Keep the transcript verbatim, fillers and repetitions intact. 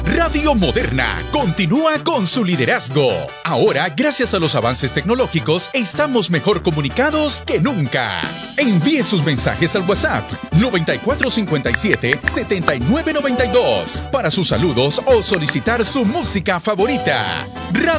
Radio Moderna continúa con su liderazgo. Ahora, gracias a los avances tecnológicos, estamos mejor comunicados que nunca. Envíe sus mensajes al WhatsApp noventa y cuatro cincuenta y siete, setenta y nueve noventa y dos para sus saludos o solicitar su música favorita. Radio